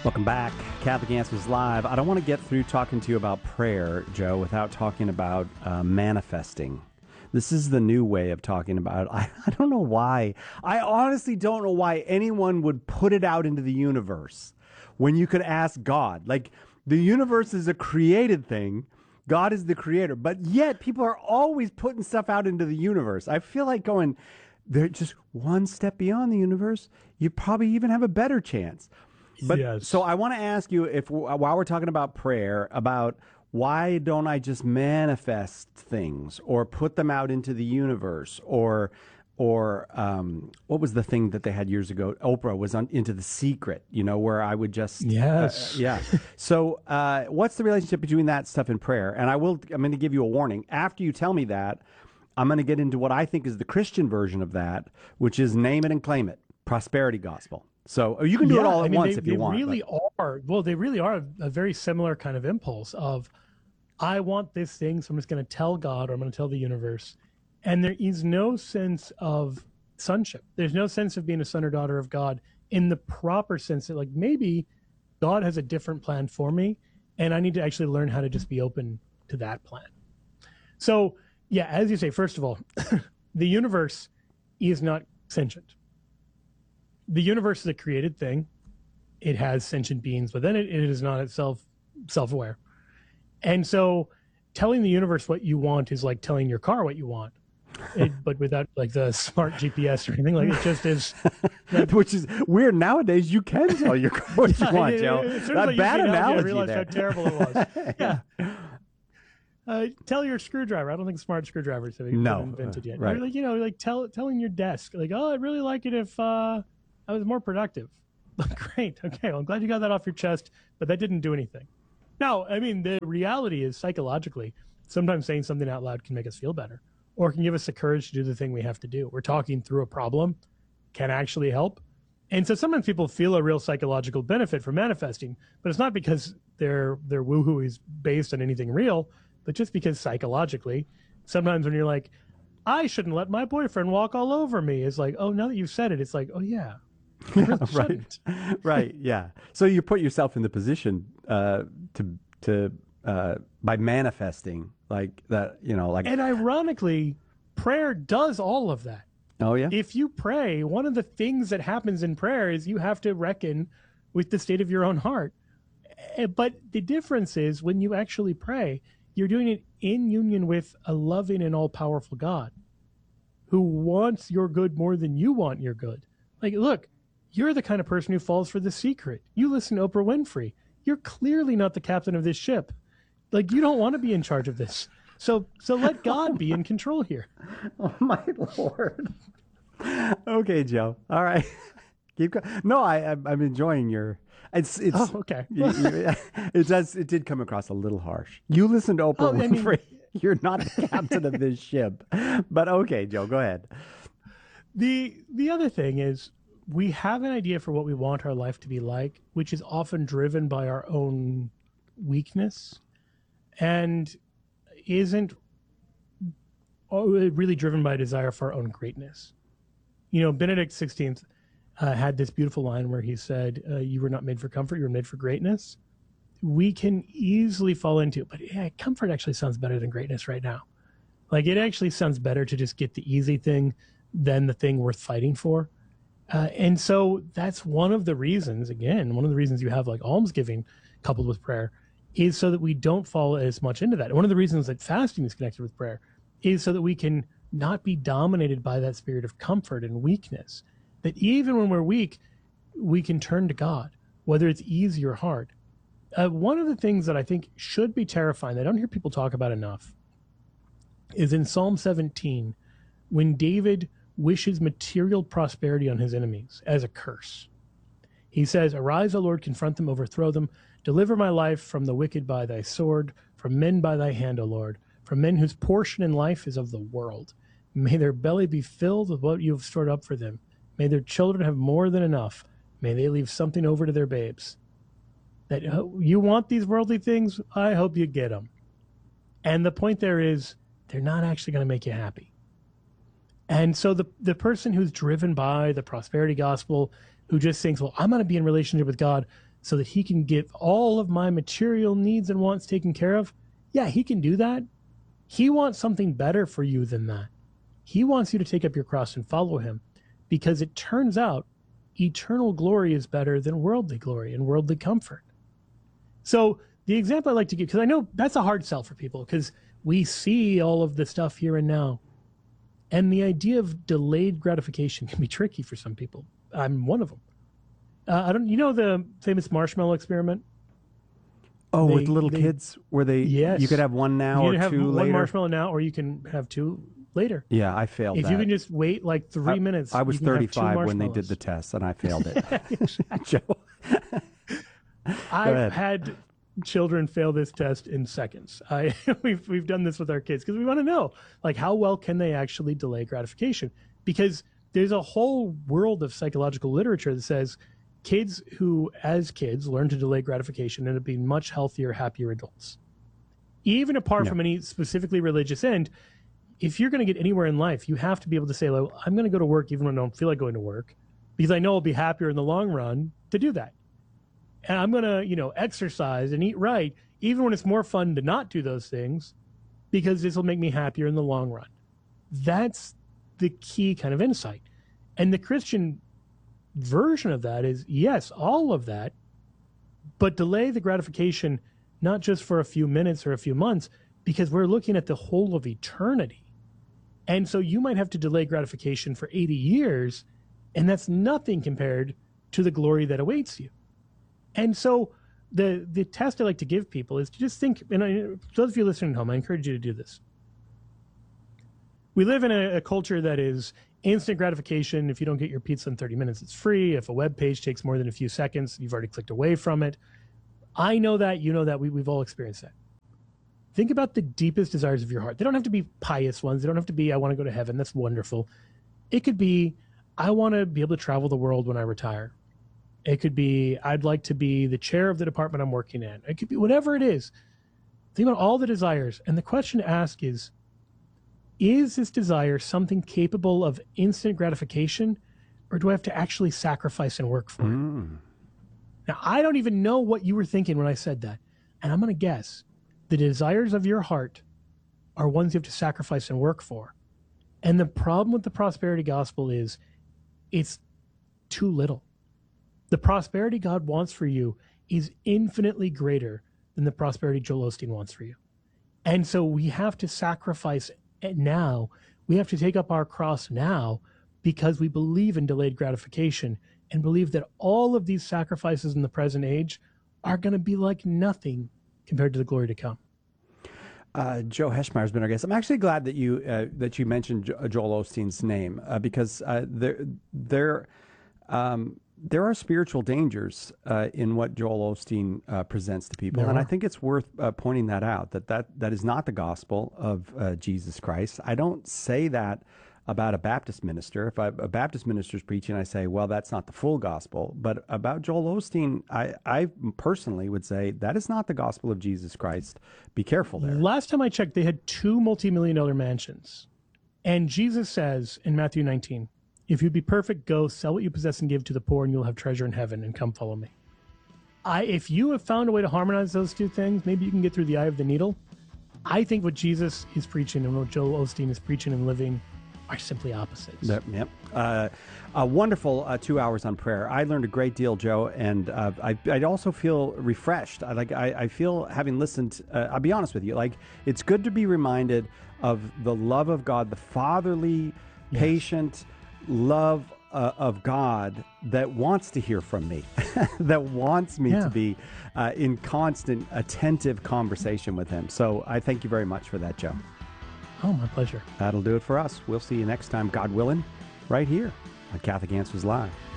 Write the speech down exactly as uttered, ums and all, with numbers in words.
Welcome back. Catholic Answers Live. I don't want to get through talking to you about prayer, Joe, without talking about uh, manifesting. This is the new way of talking about it. I, I don't know why. I honestly don't know why anyone would put it out into the universe when you could ask God. Like, the universe is a created thing. God is the creator. But yet people are always putting stuff out into the universe. I feel like going, they're just one step beyond the universe. You probably even have a better chance. But yes. So I want to ask you, if while we're talking about prayer, about why don't I just manifest things or put them out into the universe, or or um, what was the thing that they had years ago? Oprah was on Into the Secret, you know, where I would just yes, uh, yeah. So uh, what's the relationship between that stuff and prayer? And I will, I'm going to give you a warning. After you tell me that, I'm going to get into what I think is the Christian version of that, which is name it and claim it, prosperity gospel. So you can do yeah, it all at I mean, once they, if you they want. They really but. are. Well, they really are a, a very similar kind of impulse of, I want this thing, so I'm just going to tell God, or I'm going to tell the universe. And there is no sense of sonship. There's no sense of being a son or daughter of God in the proper sense that, like, maybe God has a different plan for me, and I need to actually learn how to just be open to that plan. So, yeah, as you say, first of all, the universe is not sentient. The universe is a created thing. It has sentient beings within it. It is not itself self-aware. And so telling the universe what you want is like telling your car what you want, it, but without like the smart G P S or anything. Like, it just is. Like, which is weird. Nowadays, you can tell your car what you yeah, want, it, Joe. It, it, That bad analogy I realized there. how terrible it was. Yeah. Uh, tell your screwdriver. I don't think smart screwdrivers have even no, been invented yet. Right. Or like, you know, like tell, telling your desk, like, oh, I'd really like it if uh, I was more productive. Great. Okay. Well, I'm glad you got that off your chest, but that didn't do anything. No, I mean, the reality is psychologically, sometimes saying something out loud can make us feel better, or can give us the courage to do the thing we have to do. We're talking through a problem, can actually help. And so sometimes people feel a real psychological benefit from manifesting, but it's not because their their woohoo is based on anything real, but just because psychologically, sometimes when you're like, I shouldn't let my boyfriend walk all over me, it's like, oh, now that you've said it, it's like, oh, yeah. Yeah, right. Right. Yeah. So you put yourself in the position uh, to to uh, by manifesting like that, you know, like. And ironically, prayer does all of that. Oh, yeah. If you pray, one of the things that happens in prayer is you have to reckon with the state of your own heart. But the difference is when you actually pray, you're doing it in union with a loving and all powerful God who wants your good more than you want your good. Like, look, you're the kind of person who falls for The Secret. You listen to Oprah Winfrey. You're clearly not the captain of this ship. Like, you don't want to be in charge of this. So so let God be in control here. Oh, my Lord. Okay, Joe. All right. Keep going. No, I, I'm, I'm enjoying your... It's it's oh, okay. you, you, it does it did come across a little harsh. You listen to Oprah oh, Winfrey. I mean, You're not the captain of this ship. But okay, Joe, go ahead. The the other thing is we have an idea for what we want our life to be like, which is often driven by our own weakness and isn't really driven by a desire for our own greatness. You know, Benedict the sixteenth uh, had this beautiful line where he said, uh, you were not made for comfort, you were made for greatness. We can easily fall into it, but yeah, comfort actually sounds better than greatness right now. Like, it actually sounds better to just get the easy thing than the thing worth fighting for. Uh, and so that's one of the reasons, again, one of the reasons you have like almsgiving coupled with prayer is so that we don't fall as much into that. One of the reasons that fasting is connected with prayer is so that we can not be dominated by that spirit of comfort and weakness. That even when we're weak, we can turn to God, whether it's easy or hard. Uh, one of the things that I think should be terrifying, that I don't hear people talk about enough, is in Psalm seventeen, when David wishes material prosperity on his enemies as a curse. He says, arise, O Lord, confront them, overthrow them. Deliver my life from the wicked by thy sword, from men by thy hand, O Lord, from men whose portion in life is of the world. May their belly be filled with what you have stored up for them. May their children have more than enough. May they leave something over to their babes. That uh, you want these worldly things, I hope you get them. And the point there is, they're not actually going to make you happy. And so the, the person who's driven by the prosperity gospel, who just thinks, well, I'm going to be in relationship with God, so that he can get all of my material needs and wants taken care of, yeah, he can do that. He wants something better for you than that. He wants you to take up your cross and follow him, because it turns out eternal glory is better than worldly glory and worldly comfort. So the example I like to give, because I know that's a hard sell for people, because we see all of the stuff here and now. And the idea of delayed gratification can be tricky for some people. I'm one of them. Uh, I don't, you know, the famous marshmallow experiment? Oh, They- with little they- kids, where they Yes. you could have one now You or can have two one later. marshmallow now, or you can have two later. Yeah, I failed If that. you can just wait like three I, minutes, I was you can have two thirty-five when they did marshmallows. the test, and I failed it. Joe, I've ahead. had children fail this test in seconds. I we've we've done this with our kids because we want to know, like, how well can they actually delay gratification? Because there's a whole world of psychological literature that says kids who, as kids, learn to delay gratification end up being much healthier, happier adults. Even apart Yeah. from any specifically religious end, if you're going to get anywhere in life, you have to be able to say, like, I'm going to go to work even when I don't feel like going to work, because I know I'll be happier in the long run to do that. And I'm going to, you know, exercise and eat right, even when it's more fun to not do those things, because this will make me happier in the long run. That's the key kind of insight. And the Christian version of that is, yes, all of that, but delay the gratification, not just for a few minutes or a few months, because we're looking at the whole of eternity. And so you might have to delay gratification for eighty years, and that's nothing compared to the glory that awaits you. And so the the test I like to give people is to just think, and I, those of you listening at home, I encourage you to do this. We live in a, a culture that is instant gratification. If you don't get your pizza in thirty minutes, it's free. If a web page takes more than a few seconds, you've already clicked away from it. I know that, you know that, we, we've all experienced that. Think about the deepest desires of your heart. They don't have to be pious ones. They don't have to be, I want to go to heaven. That's wonderful. It could be, I want to be able to travel the world when I retire. It could be, I'd like to be the chair of the department I'm working in. It could be whatever it is. Think about all the desires. And the question to ask is, is this desire something capable of instant gratification, or do I have to actually sacrifice and work for it? Mm. Now, I don't even know what you were thinking when I said that. And I'm going to guess the desires of your heart are ones you have to sacrifice and work for. And the problem with the prosperity gospel is it's too little. The prosperity God wants for you is infinitely greater than the prosperity Joel Osteen wants for you. And so we have to sacrifice it now. We have to take up our cross now, because we believe in delayed gratification and believe that all of these sacrifices in the present age are going to be like nothing compared to the glory to come. Uh, Joe Heschmeyer's been our guest. I'm actually glad that you uh, that you mentioned jo- Joel Osteen's name uh, because uh, there there um, there are spiritual dangers uh, in what Joel Osteen uh, presents to people, There and I are. think it's worth uh, pointing that out. That that that is not the gospel of uh, Jesus Christ. I don't say that about a Baptist minister. If I, a Baptist minister is preaching, I say, well, that's not the full gospel. But about Joel Osteen, I, I personally would say that is not the gospel of Jesus Christ. Be careful there. Last time I checked, they had two multi-million dollar mansions. And Jesus says in Matthew nineteen, if you'd be perfect, go sell what you possess and give to the poor, and you'll have treasure in heaven, and come follow me. I, if you have found a way to harmonize those two things, maybe you can get through the eye of the needle. I think what Jesus is preaching and what Joel Osteen is preaching and living are simply opposites. That- yep. Uh, a wonderful uh, two hours on prayer. I learned a great deal, Joe, and uh, I, I also feel refreshed. I like. I, I feel, having listened. Uh, I'll be honest with you. Like, it's good to be reminded of the love of God, the fatherly, Yes. patient love uh, of God that wants to hear from me, that wants me Yeah. to be uh, in constant, attentive conversation with Him. So I thank you very much for that, Joe. Oh, my pleasure. That'll do it for us. We'll see you next time, God willing, right here on Catholic Answers Live.